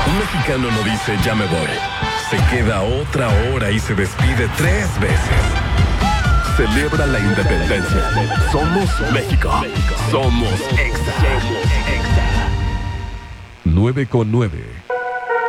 Un mexicano no dice ya me voy. Se queda otra hora y se despide 3 veces. Celebra la independencia. Somos México. Somos Exa. 9:9.